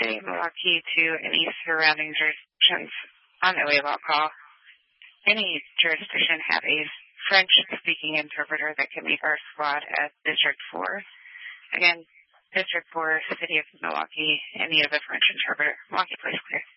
City of Milwaukee to any surrounding jurisdictions on the wave call. Any jurisdiction have a French-speaking interpreter that can meet our squad at District 4. Again, District 4, City of Milwaukee, in need of a French interpreter. Milwaukee, please clear.